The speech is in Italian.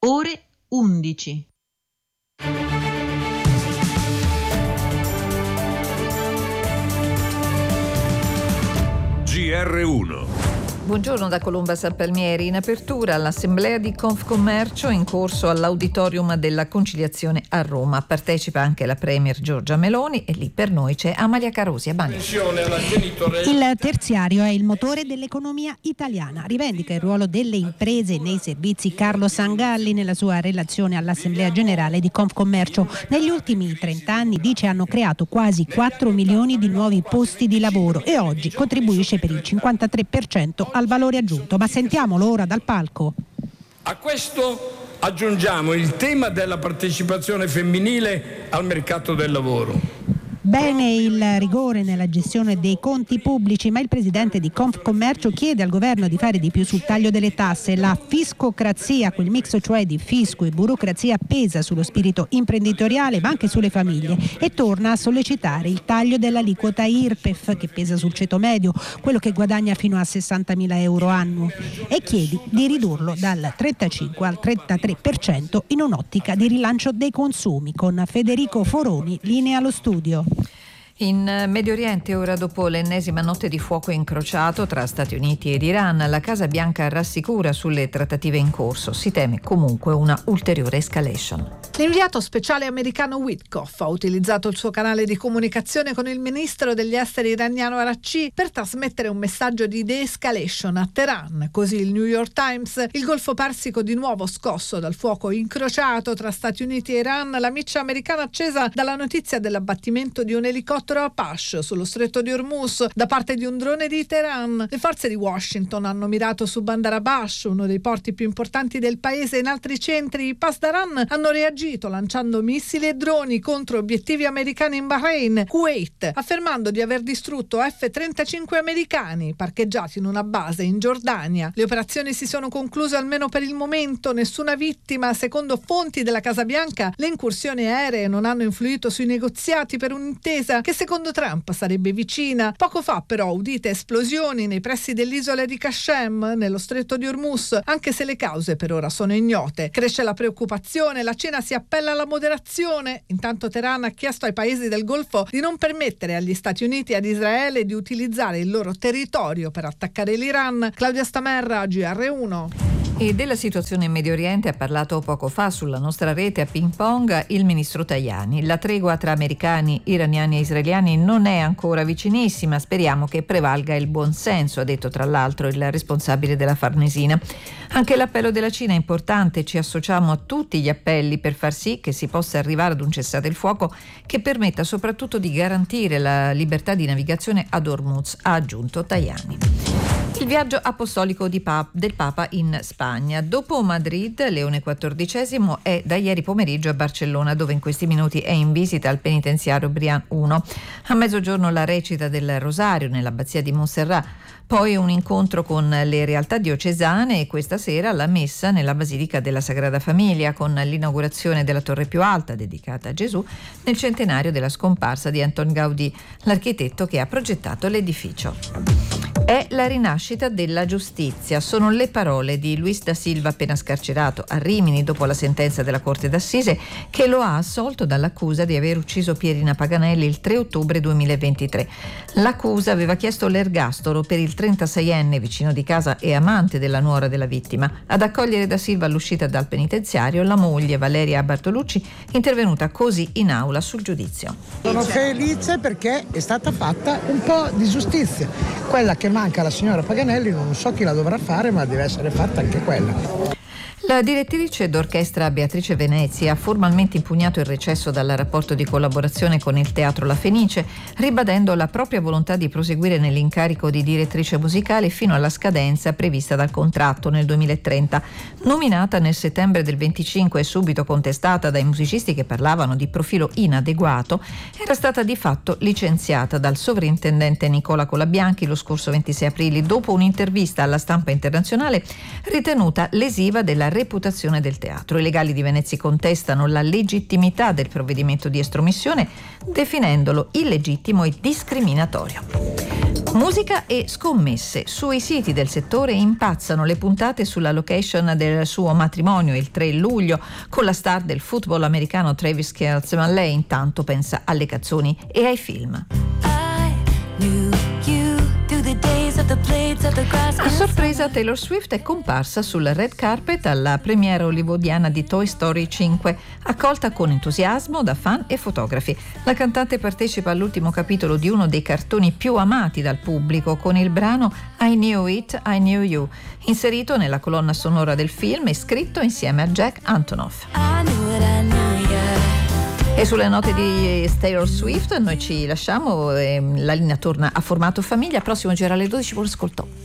ore 11. GR1. Buongiorno da Colomba San Palmieri. In apertura l'assemblea di Confcommercio in corso all'Auditorium della Conciliazione a Roma. Partecipa anche la Premier Giorgia Meloni e lì per noi c'è Amalia Carosi a Bagno. Il terziario è il motore dell'economia italiana. Rivendica il ruolo delle imprese nei servizi Carlo Sangalli nella sua relazione all'Assemblea Generale di Confcommercio. Negli ultimi 30 anni, dice, hanno creato quasi 4 milioni di nuovi posti di lavoro e oggi contribuisce per il 53% al valore aggiunto. Ma sentiamolo ora dal palco. A questo aggiungiamo il tema della partecipazione femminile al mercato del lavoro. Bene il rigore nella gestione dei conti pubblici, ma il presidente di Confcommercio chiede al governo di fare di più sul taglio delle tasse. La fiscocrazia, quel mix cioè di fisco e burocrazia, pesa sullo spirito imprenditoriale ma anche sulle famiglie e torna a sollecitare il taglio dell'aliquota IRPEF che pesa sul ceto medio, quello che guadagna fino a 60.000 euro annuo, e chiede di ridurlo dal 35 al 33% in un'ottica di rilancio dei consumi. Con Federico Foroni, linea allo studio. In Medio Oriente, ora dopo l'ennesima notte di fuoco incrociato tra Stati Uniti ed Iran, la Casa Bianca rassicura sulle trattative in corso. Si teme comunque una ulteriore escalation. L'inviato speciale americano Witkoff ha utilizzato il suo canale di comunicazione con il ministro degli esteri iraniano Araghchi per trasmettere un messaggio di de-escalation a Teheran. Così il New York Times: il Golfo Persico di nuovo scosso dal fuoco incrociato tra Stati Uniti e Iran, la miccia americana accesa dalla notizia dell'abbattimento di un elicottero Apache sullo stretto di Hormuz da parte di un drone di Teheran. Le forze di Washington hanno mirato su Bandar Abbas, uno dei porti più importanti del paese, e in altri centri. I Pasdaran hanno reagito lanciando missili e droni contro obiettivi americani in Bahrain, Kuwait, affermando di aver distrutto F-35 americani parcheggiati in una base in Giordania. Le operazioni si sono concluse almeno per il momento, nessuna vittima. Secondo fonti della Casa Bianca, le incursioni aeree non hanno influito sui negoziati per un'intesa che secondo Trump sarebbe vicina. Poco fa però udite esplosioni nei pressi dell'isola di Qashem, nello stretto di Hormuz, anche se le cause per ora sono ignote. Cresce la preoccupazione, la Cina si appella alla moderazione. Intanto Teheran ha chiesto ai paesi del Golfo di non permettere agli Stati Uniti e ad Israele di utilizzare il loro territorio per attaccare l'Iran. Claudia Stamerra, GR1. E della situazione in Medio Oriente ha parlato poco fa sulla nostra rete a Ping Pong il ministro Tajani. La tregua tra americani, iraniani e israeliani non è ancora vicinissima, speriamo che prevalga il buonsenso, ha detto tra l'altro il responsabile della Farnesina. Anche l'appello della Cina è importante, ci associamo a tutti gli appelli per far sì che si possa arrivare ad un cessate il fuoco che permetta soprattutto di garantire la libertà di navigazione ad Hormuz, ha aggiunto Tajani. Il viaggio apostolico del Papa in Spagna. Dopo Madrid, Leone XIV è da ieri pomeriggio a Barcellona, dove in questi minuti è in visita al penitenziario Brian I. A mezzogiorno la recita del Rosario nell'abbazia di Montserrat, poi un incontro con le realtà diocesane e questa sera la messa nella Basilica della Sagrada Famiglia con l'inaugurazione della torre più alta dedicata a Gesù nel centenario della scomparsa di Anton Gaudí, l'architetto che ha progettato l'edificio. È la rinascita della giustizia, sono le parole di Luis da Silva, appena scarcerato a Rimini dopo la sentenza della Corte d'Assise che lo ha assolto dall'accusa di aver ucciso Pierina Paganelli il 3 ottobre 2023. L'accusa aveva chiesto l'ergastolo per il 36enne vicino di casa e amante della nuora della vittima. Ad accogliere da Silva all'uscita dal penitenziario la moglie Valeria Bartolucci, intervenuta così in aula sul giudizio. Sono felice perché è stata fatta un po' di giustizia, quella che manca alla signora Paganelli, non so chi la dovrà fare, ma deve essere fatta anche quella. La direttrice d'orchestra Beatrice Venezi ha formalmente impugnato il recesso dal rapporto di collaborazione con il Teatro La Fenice, ribadendo la propria volontà di proseguire nell'incarico di direttrice musicale fino alla scadenza prevista dal contratto nel 2030. Nominata nel settembre del 25 e subito contestata dai musicisti che parlavano di profilo inadeguato, era stata di fatto licenziata dal sovrintendente Nicola Colabianchi lo scorso 26 aprile dopo un'intervista alla stampa internazionale ritenuta lesiva della reputazione del teatro. I legali di Venezi contestano la legittimità del provvedimento di estromissione, definendolo illegittimo e discriminatorio. Musica e scommesse. Sui siti del settore impazzano le puntate sulla location del suo matrimonio il 3 luglio con la star del football americano Travis Kelce, ma lei intanto pensa alle canzoni e ai film. A sorpresa Taylor Swift è comparsa sul red carpet alla premiera hollywoodiana di Toy Story 5, accolta con entusiasmo da fan e fotografi. La cantante partecipa all'ultimo capitolo di uno dei cartoni più amati dal pubblico con il brano I Knew It, I Knew You, inserito nella colonna sonora del film e scritto insieme a Jack Antonoff. E sulle note di Taylor Swift noi ci lasciamo, la linea torna a formato famiglia, prossimo giro alle 12, buon ascolto.